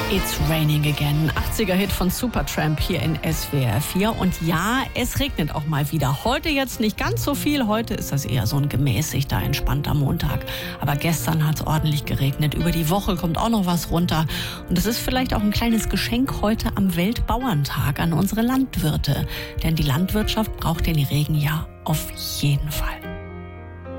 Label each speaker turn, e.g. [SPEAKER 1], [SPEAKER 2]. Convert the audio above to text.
[SPEAKER 1] It's Raining Again. 80er-Hit von Supertramp hier in SWR 4. Und ja, es regnet auch mal wieder. Heute jetzt nicht ganz so viel. Heute ist das eher so ein gemäßigter, entspannter Montag. Aber gestern hat es ordentlich geregnet. Über die Woche kommt auch noch was runter. Und es ist vielleicht auch ein kleines Geschenk heute am Weltbauerntag an unsere Landwirte. Denn die Landwirtschaft braucht den Regen ja auf jeden Fall.